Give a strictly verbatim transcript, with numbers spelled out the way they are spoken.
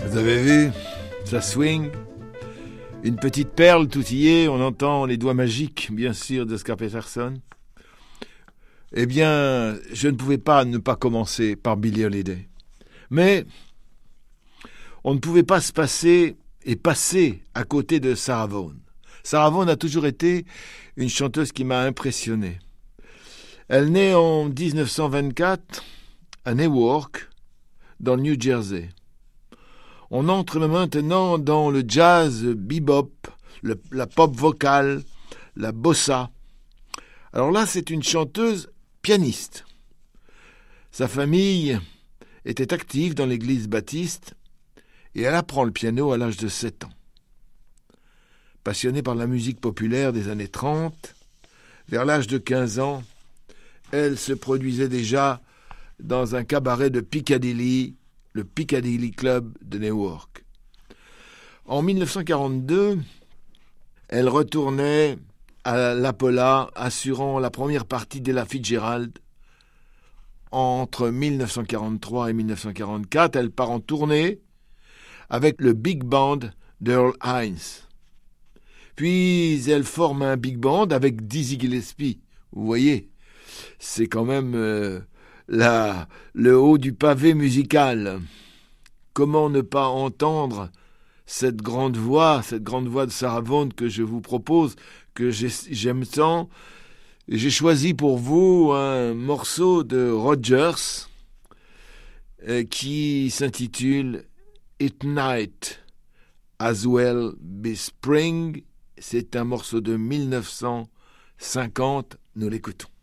Vous avez vu? Ça swing. Une petite perle toutillée, on entend les doigts magiques, bien sûr, d'Oscar Peterson. Eh bien, je ne pouvais pas ne pas commencer par Billie Holiday. Mais on ne pouvait pas se passer et passer à côté de Sarah Vaughan. Sarah Vaughan a toujours été une chanteuse qui m'a impressionné. Elle naît en dix-neuf cent vingt-quatre à Newark, dans le New Jersey. On entre maintenant dans le jazz bebop, le, la pop vocale, la bossa. Alors là, c'est une chanteuse pianiste. Sa famille était active dans l'église baptiste et elle apprend le piano à l'âge de sept ans. Passionnée par la musique populaire des années trente, vers l'âge de quinze ans, elle se produisait déjà dans un cabaret de Piccadilly, le Piccadilly Club de Newark. En dix-neuf cent quarante-deux, elle retournait à l'Apollo, assurant la première partie d'Ella Fitzgerald. Entre dix-neuf cent quarante-trois et dix-neuf cent quarante-quatre, elle part en tournée avec le big band d'Earl Hines. Puis elle forme un big band avec Dizzy Gillespie. Vous voyez, c'est quand même euh, la, le haut du pavé musical. Comment ne pas entendre cette grande voix, cette grande voix de Sarah Vaughan que je vous propose, que j'aime tant. J'ai choisi pour vous un morceau de Rogers euh, qui s'intitule It Might As Well Be Spring. C'est un morceau de dix-neuf cent cinquante. Nous l'écoutons.